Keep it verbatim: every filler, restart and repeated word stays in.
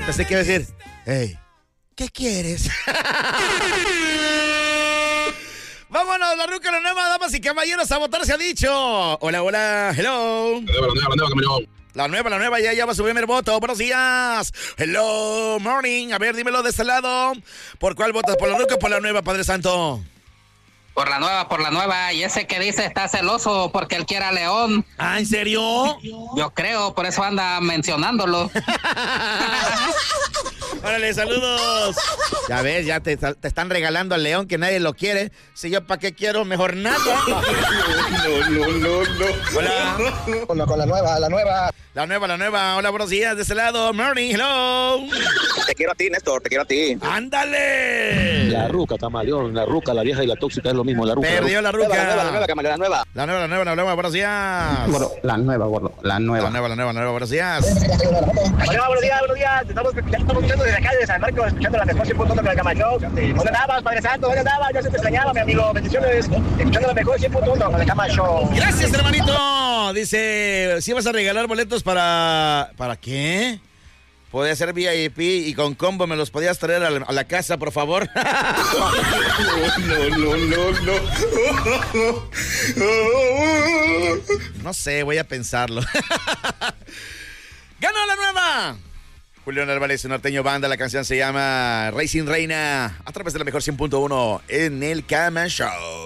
Pensé que iba a decir, hey, ¿qué quieres? Vámonos, la ruca, la nueva, damas y caballeros, a votar se ha dicho. Hola, hola, hello. La nueva, la nueva, la nueva, camarón. La nueva, la nueva, ya, ya va su primer voto. Buenos días. Hello, morning. A ver, dímelo de este lado. ¿Por cuál votas? ¿Por la ruca o por la nueva, Padre Santo? Por la nueva, por la nueva. Y ese que dice está celoso porque él quiere a León. Ah, ¿en serio? Yo creo, por eso anda mencionándolo. Órale, saludos. Ya ves, ya te, te están regalando al león que nadie lo quiere. Si yo para qué quiero, mejor nada. No, no, no, no. Hola. Con, con la nueva, la nueva. La nueva, la nueva. Hola, buenos días. De ese lado, morning, hello. Te quiero a ti, Néstor, te quiero a ti. ¡Ándale! La ruca, camaleón, la ruca, la vieja y la tóxica es lo mismo, la ruca. Perdió la ruca. La nueva, la nueva, camaleón, la nueva. La nueva, la nueva, la nueva, buenos días. Gordo, la nueva, gordo, la nueva. La nueva, la nueva, la nueva, buenos días. Hola, buenos días, buenos días. Estamos, ya estamos escuchando desde acá, desde San Marcos, escuchando la mejor cien punto uno con el Camacho. ¿Dónde andabas, Padre Santo? ¿Dónde andabas? Yo se te extrañaba, mi amigo. Bendiciones. Escuchando la mejor cien punto uno con el Camacho. Gracias, hermanito. Dice, si vas a regalar boletos para... ¿Para qué? Podía ser V I P y con combo me los podías traer a la, a la casa, por favor. No, no, no, no. No sé, voy a pensarlo. ¡Ganó la nueva! Julio Narváez, Norteño Banda, la canción se llama Racing Reina, a través de la mejor cien punto uno en el Cama Show.